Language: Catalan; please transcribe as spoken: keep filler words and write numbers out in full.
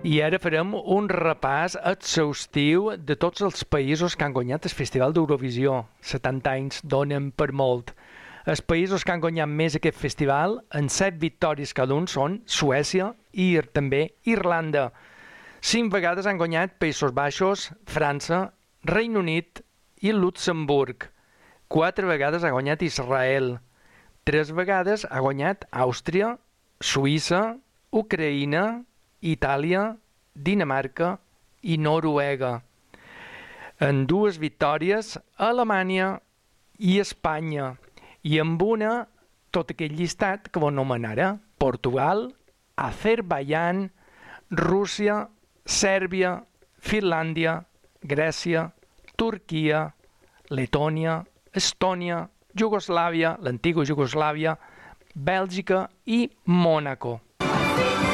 I ara farem un repàs exhaustiu de tots els països que han guanyat el Festival d'Eurovisió. setanta anys donen per molt. Els països que han guanyat més aquest festival, en set victòries cada un, són Suècia i també Irlanda. Cinc vegades han guanyat Països Baixos, França, Regne Unit i Luxemburg. Quatre vegades ha guanyat Israel. Tres vegades ha guanyat Àustria, Suïssa, Ucraïna, Itàlia, Dinamarca i Noruega. En dues victòries, Alemanya i Espanya. I amb una, tot aquell llistat que vos nomen ara, Portugal, Azerbaiyán, Rússia, Sèrbia, Finlàndia, Grècia, Turquia, Letònia, Estònia, Iugoslàvia, l'antiga Iugoslàvia, Bèlgica i Mònaco.